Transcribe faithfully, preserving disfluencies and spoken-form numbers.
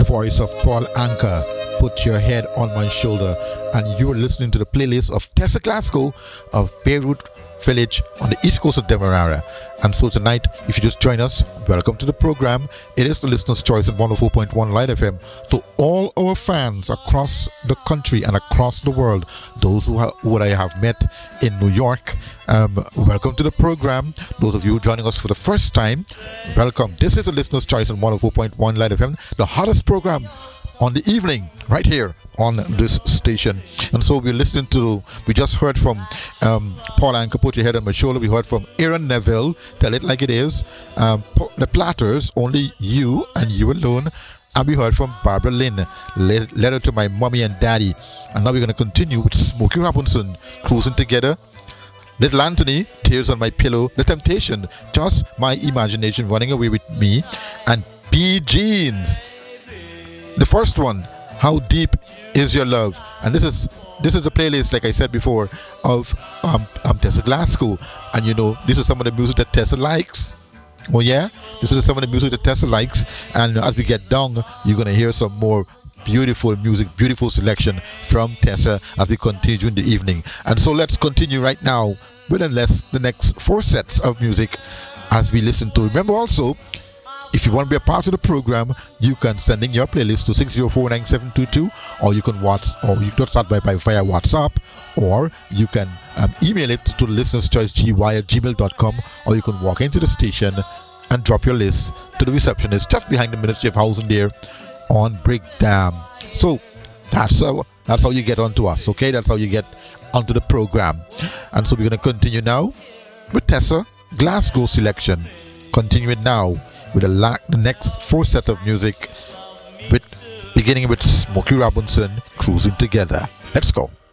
voice of Paul Anka, Put Your Head on My Shoulder, and you're listening to the playlist of Tessa Glasgow of Beirut Village on the east coast of Demerara. And so tonight, if you just join us, welcome to the program. It is the listener's choice at one oh four point one Light F M. To all our fans across the country and across the world, those who, ha- who I have met in New York, um, welcome to the program. Those of you joining us for the first time, welcome. This is the listener's choice at one oh four point one Light F M, the hottest program on the evening right here on this station. And so we're listening to, we just heard from um, Paul Anka, Put Your Head on My Shoulder. We heard from Aaron Neville, Tell It Like It Is, um, The Platters, Only You and You Alone. And we heard from Barbara Lynn, Letter to My Mommy and Daddy. And now we're going to continue with Smokey Robinson, Cruising Together. Little Anthony, Tears on My Pillow. The Temptation, Just My Imagination Running Away With Me. And Bee Jeans. The first one, How Deep Is Your Love? And this is this is the playlist, like I said before, of um, um Tessa Glasgow. And you know, this is some of the music that Tessa likes. Oh yeah? This is some of the music that Tessa likes. And as we get down, you're going to hear some more beautiful music, beautiful selection from Tessa as we continue in the evening. And so let's continue right now with the, less, the next four sets of music as we listen to. Remember also, if you want to be a part of the program, you can send in your playlist to six zero four nine seven two two, or you can watch, or you can start by, by via WhatsApp, or you can um, email it to listeners choice g y at gmail dot com, or you can walk into the station and drop your list to the receptionist just behind the Ministry of Housing there on Brick Dam. So that's how, that's how you get onto us, okay? That's how you get onto the program. And so we're going to continue now with Tessa Glasgow selection. Continuing now with the, la- the next four sets of music, with beginning with Smokey Robinson, Cruising Together. Let's go.